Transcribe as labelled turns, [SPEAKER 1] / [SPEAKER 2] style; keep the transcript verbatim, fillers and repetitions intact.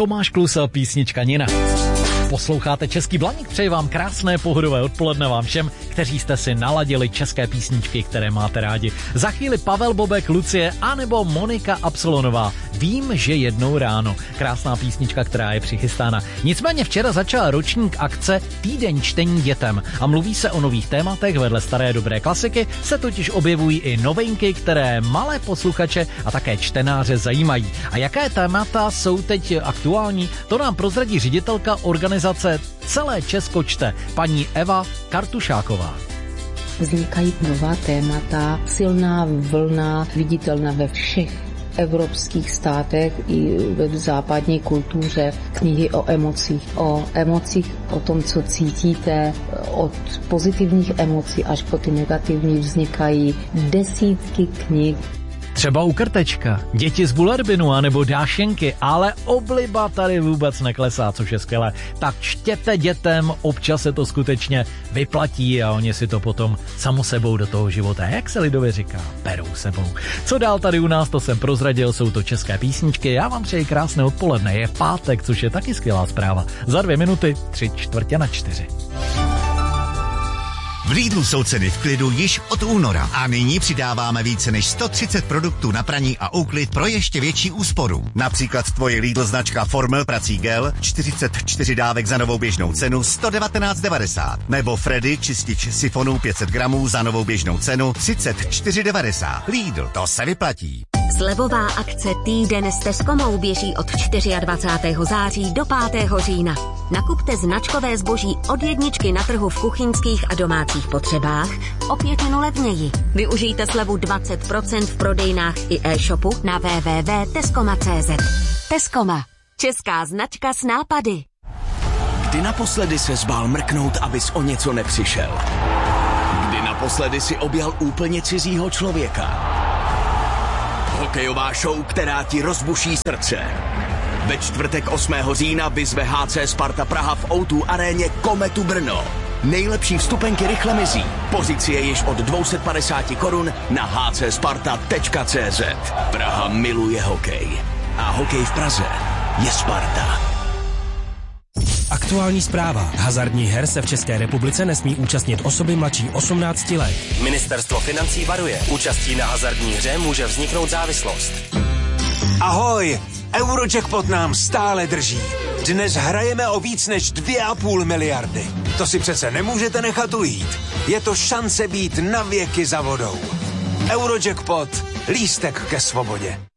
[SPEAKER 1] Tomáš Klusa, písnička Nina. Posloucháte Český Blaník, přeji vám krásné pohodové odpoledne vám všem, kteří jste si naladili české písničky, které máte rádi. Za chvíli Pavel Bobek, Lucie anebo Monika Absolonová. Vím, že jednou ráno. Krásná písnička, která je přichystána. Nicméně včera začal ročník akce Týden čtení dětem a mluví se o nových tématech. Vedle staré dobré klasiky se totiž objevují i novinky, které malé posluchače a také čtenáře zajímají. A jaké témata jsou teď aktuální, to nám prozradí ředitelka organizace Celé Česko čte, paní Eva Kartušáková.
[SPEAKER 2] Vznikají nová témata, silná vlna, viditelná ve všech evropských státech i ve západní kultuře, knihy o emocích, o emocích, o tom, co cítíte, od pozitivních emocí až po ty negativní vznikají desítky knih.
[SPEAKER 1] Třeba u Krtečka, Děti z Bullerbinu anebo Dášenky, ale obliba tady vůbec neklesá, což je skvělé. Tak čtěte dětem, občas se to skutečně vyplatí a oni si to potom samo sebou do toho života, jak se lidově říká, berou sebou. Co dál tady u nás, to jsem prozradil, jsou to české písničky, já vám přeji krásné odpoledne, je pátek, což je taky skvělá zpráva. Za dvě minuty, tři čtvrtě na čtyři.
[SPEAKER 3] V Lidlu jsou ceny v klidu již od února a nyní přidáváme více než sto třicet produktů na praní a úklid pro ještě větší úsporu. Například tvoje Lidl značka Formel prací gel, čtyřicet čtyři dávek za novou běžnou cenu sto devatenáct devadesát. Nebo Freddy čistič sifonů pět set gramů za novou běžnou cenu třicet čtyři devadesát. Lidl, to se vyplatí.
[SPEAKER 4] Slevová akce Týden s Tescomou běží od dvacátého čtvrtého září do pátého října. Nakupte značkové zboží od jedničky na trhu v kuchyňských a domácích potřebách o pětinu levněji. Využijte slevu dvacet procent v prodejnách i e-shopu na w w w tečka tescoma tečka c z. Tescoma. Česká značka s nápady.
[SPEAKER 5] Kdy naposledy se zbál mrknout, abys o něco nepřišel? Kdy naposledy si objal úplně cizího člověka? Hokejová show, která ti rozbuší srdce. Ve čtvrtek osmého října vyzve H C Sparta Praha v ó dva aréně Kometu Brno. Nejlepší vstupenky rychle mizí. Pozici je již od dvě stě padesát korun na h c sparta tečka c z. Praha miluje hokej. A hokej v Praze je Sparta.
[SPEAKER 6] Aktuální zpráva. Hazardních her se v České republice nesmí účastnit osoby mladší osmnácti let. Ministerstvo financí varuje. Účastí na hazardní hře může vzniknout závislost.
[SPEAKER 7] Ahoj! Eurojackpot nám stále drží. Dnes hrajeme o víc než dvě a půl miliardy. To si přece nemůžete nechat ujít. Je to šance být na věky za vodou. Eurojackpot. Lístek ke svobodě.